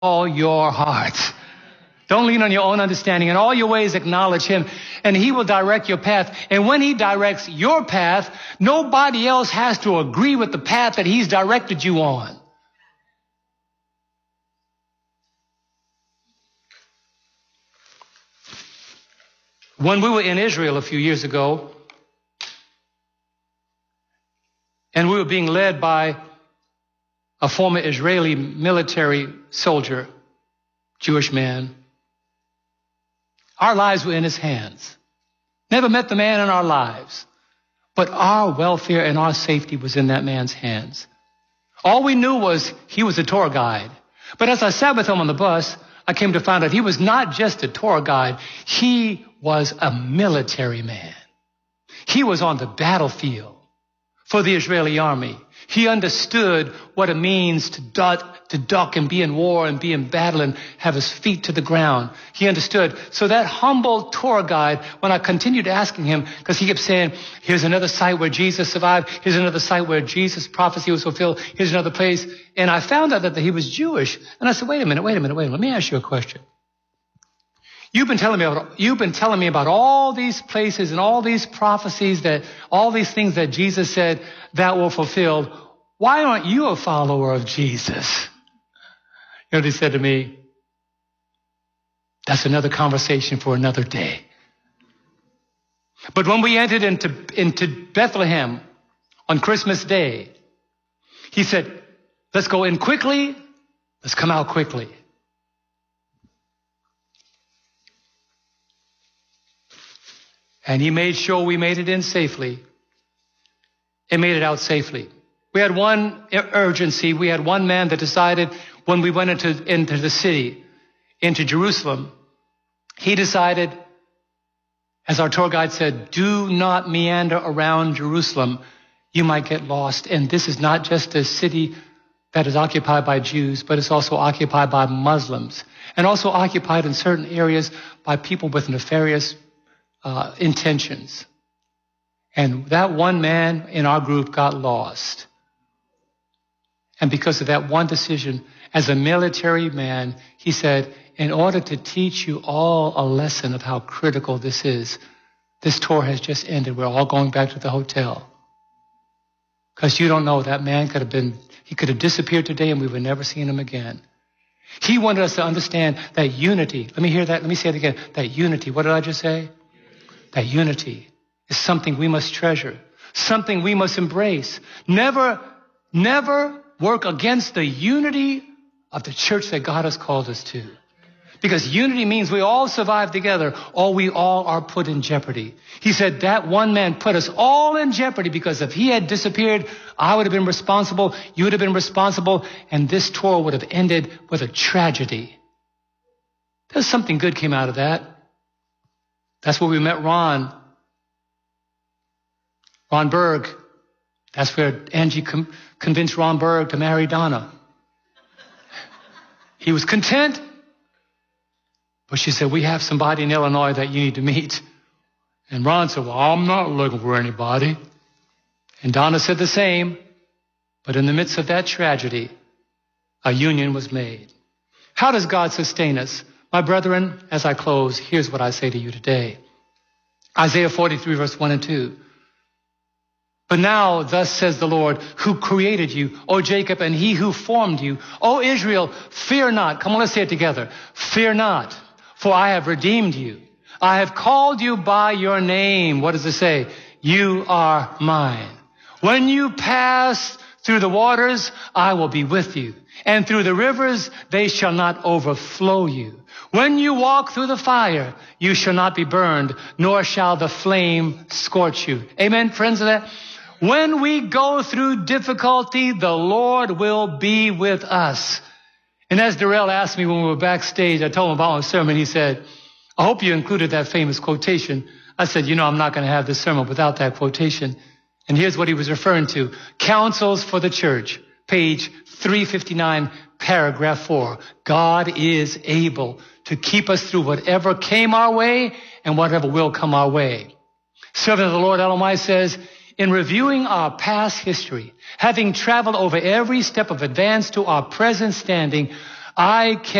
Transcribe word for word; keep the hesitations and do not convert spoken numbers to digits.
all your heart. Don't lean on your own understanding. In all your ways, acknowledge him, and he will direct your path. And when he directs your path, nobody else has to agree with the path that he's directed you on. When we were in Israel a few years ago, and we were being led by a former Israeli military soldier, Jewish man, our lives were in his hands. Never met the man in our lives, but our welfare and our safety was in that man's hands. All we knew was he was a tour guide. But as I sat with him on the bus, I came to find out he was not just a tour guide. He was a military man. He was on the battlefield for the Israeli army. He understood what it means to duck, to duck and be in war and be in battle and have his feet to the ground. He understood. So that humble tour guide, when I continued asking him, because he kept saying, here's another site where Jesus survived. Here's another site where Jesus' prophecy was fulfilled. Here's another place. And I found out that he was Jewish. And I said, wait a minute, wait a minute, wait a minute. Let me ask you a question. You've been telling me about, you've been telling me about all these places and all these prophecies that, all these things that Jesus said that were fulfilled. Why aren't you a follower of Jesus? You know what he said to me? That's another conversation for another day. But when we entered into, into Bethlehem on Christmas Day, he said, let's go in quickly. Let's come out quickly. And he made sure we made it in safely and made it out safely. We had one urgency. We had one man that decided when we went into, into the city, into Jerusalem, he decided, as our tour guide said, do not meander around Jerusalem. You might get lost. And this is not just a city that is occupied by Jews, but it's also occupied by Muslims and also occupied in certain areas by people with nefarious Uh, intentions. And that one man in our group got lost. And because of that one decision, as a military man, he said, in order to teach you all a lesson of how critical this is, this tour has just ended. We're all going back to the hotel. Because you don't know, that man could have been, he could have disappeared today and we would never seen him again. He wanted us to understand that unity, let me hear that, let me say it again, that unity, what did I just say? That unity is something we must treasure, something we must embrace. Never, never work against the unity of the church that God has called us to. Because unity means we all survive together or we all are put in jeopardy. He said that one man put us all in jeopardy because if he had disappeared, I would have been responsible, you would have been responsible, and this tour would have ended with a tragedy. There's something good came out of that. That's where we met Ron. Ron Berg. That's where Angie com- convinced Ron Berg to marry Donna. He was content. But she said, we have somebody in Illinois that you need to meet. And Ron said, well, I'm not looking for anybody. And Donna said the same. But in the midst of that tragedy, a union was made. How does God sustain us? My brethren, as I close, here's what I say to you today. Isaiah forty-three, verse one and two. But now, thus says the Lord, who created you, O Jacob, and he who formed you, O Israel, fear not. Come on, let's say it together. Fear not, for I have redeemed you. I have called you by your name. What does it say? You are mine. When you pass through the waters, I will be with you. And through the rivers, they shall not overflow you. When you walk through the fire, you shall not be burned, nor shall the flame scorch you. Amen, friends of that? When we go through difficulty, the Lord will be with us. And as Darrell asked me when we were backstage, I told him about my sermon. He said, I hope you included that famous quotation. I said, you know, I'm not going to have this sermon without that quotation. And here's what he was referring to. Counsels for the Church, page three fifty-nine, paragraph four. God is able to keep us through whatever came our way and whatever will come our way. Servant of the Lord, Ellen White says, in reviewing our past history, having traveled over every step of advance to our present standing, I